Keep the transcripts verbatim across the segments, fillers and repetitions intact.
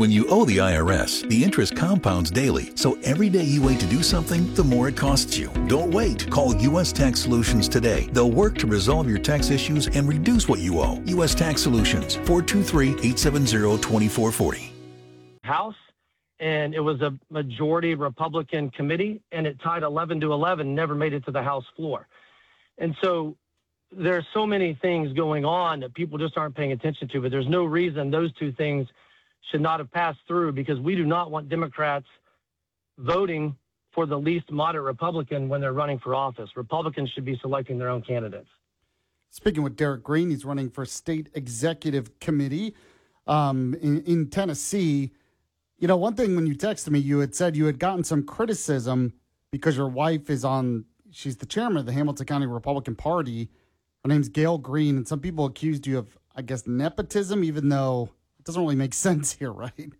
When you owe the I R S, the interest compounds daily, so every day you wait to do something, the more it costs you. Don't wait. Call U S Tax Solutions today. They'll work to resolve your tax issues and reduce what you owe. U S Tax Solutions, four two three, eight seven zero, two four four zero. House, and it was a majority Republican committee, and it tied eleven to eleven, never made it to the House floor. And so there's so many things going on that people just aren't paying attention to, but there's no reason those two things should not have passed through, because we do not want Democrats voting for the least moderate Republican when they're running for office. Republicans should be selecting their own candidates. Speaking with Derek Green, he's running for state executive committee um, in, in Tennessee. You know, one thing when you texted me, you had said you had gotten some criticism because your wife is on, she's the chairman of the Hamilton County Republican Party. Her name's Gail Green, and some people accused you of, I guess, nepotism, even though it doesn't really make sense here, right?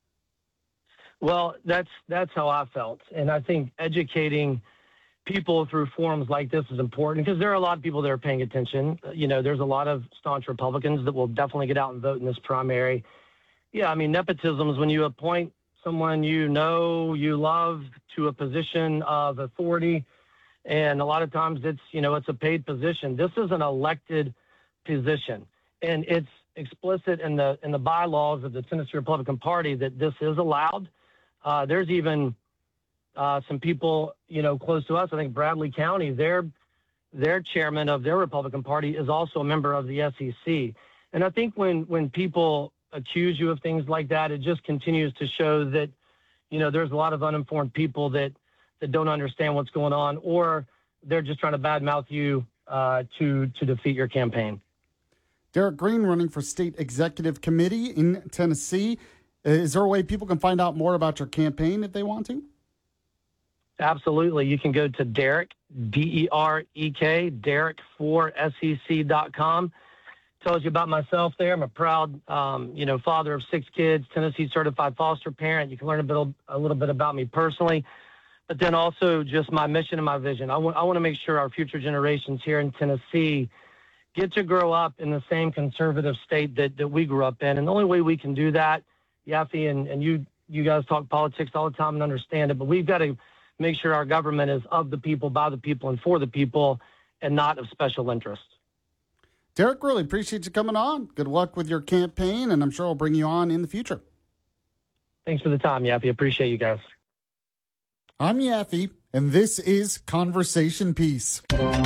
Well, that's that's how I felt. And I think educating people through forums like this is important, because there are a lot of people that are paying attention. You know, there's a lot of staunch Republicans that will definitely get out and vote in this primary. Yeah, I mean, nepotism is when you appoint someone you know, you love to a position of authority. And a lot of times it's, you know, it's a paid position. This is an elected position. And it's explicit in the in the bylaws of the Tennessee Republican Party that this is allowed. Uh, there's even uh, some people, you know, close to us. I think Bradley County, their their chairman of their Republican Party is also a member of the S E C. And I think when when people accuse you of things like that, it just continues to show that, you know, there's a lot of uninformed people that that don't understand what's going on, or they're just trying to badmouth you uh, to to defeat your campaign. Derek Green running for state executive committee in Tennessee. Is there a way people can find out more about your campaign if they want to? Absolutely. You can go to Derek, D E R E K, Derek for S E C dot com. Tells you about myself there. I'm a proud, um, you know, father of six kids, Tennessee certified foster parent. You can learn a, bit, a little bit about me personally, but then also just my mission and my vision. I want, I want to make sure our future generations here in Tennessee get to grow up in the same conservative state that, that we grew up in. And the only way we can do that, Yaffe, and, and you you guys talk politics all the time and understand it, but we've got to make sure our government is of the people, by the people, and for the people, and not of special interests. Derek, really appreciate you coming on. Good luck with your campaign, and I'm sure I'll bring you on in the future. Thanks for the time, Yaffe. Appreciate you guys. I'm Yaffe, and this is Conversation Piece.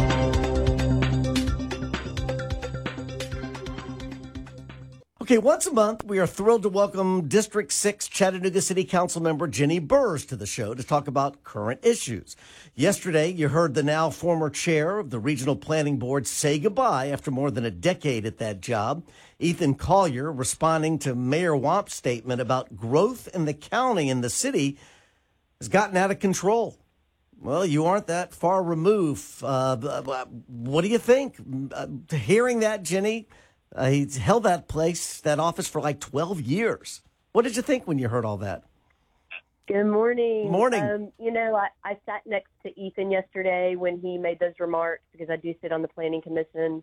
Okay, once a month, we are thrilled to welcome District six Chattanooga City Council member Jenny Burrs to the show to talk about current issues. Yesterday, you heard the now former chair of the Regional Planning Board say goodbye after more than a decade at that job. Ethan Collier responding to Mayor Wamp's statement about growth in the county and the city has gotten out of control. Well, you aren't that far removed. Uh, what do you think? Uh, hearing that, Jenny, Uh, he's held that place, that office for like twelve years. What did you think when you heard all that? Good morning. Morning. Um, you know, I, I sat next to Ethan yesterday when he made those remarks, because I do sit on the Planning Commission,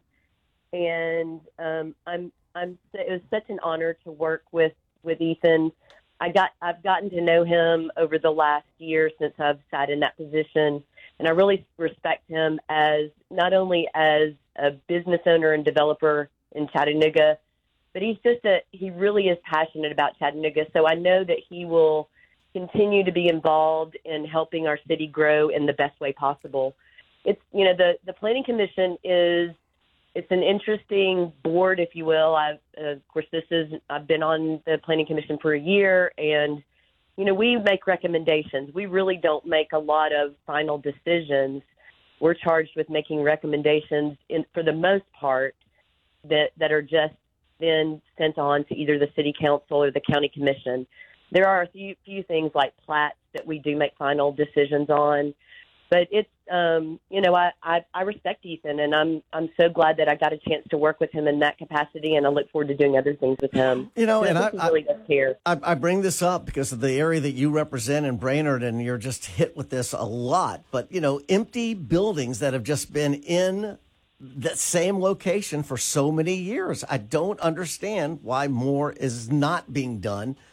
and um, I'm I'm it was such an honor to work with with Ethan. I got I've gotten to know him over the last year since I've sat in that position, and I really respect him as not only as a business owner and developer in Chattanooga, but he's just a, he really is passionate about Chattanooga. So I know that he will continue to be involved in helping our city grow in the best way possible. It's, you know, the, the Planning Commission is, it's an interesting board, if you will. I've, uh, of course, this is, I've been on the Planning Commission for a year, and, you know, we make recommendations. We really don't make a lot of final decisions. We're charged with making recommendations in, for the most part, that, that are just then sent on to either the city council or the county commission. There are a few, few things like plats that we do make final decisions on, but it's, um, you know, I, I, I respect Ethan, and I'm, I'm so glad that I got a chance to work with him in that capacity, and I look forward to doing other things with him. You know, and I, I, really does care. I, I bring this up because of the area that you represent in Brainerd, and you're just hit with this a lot, but, you know, empty buildings that have just been in that same location for so many years. I don't understand why more is not being done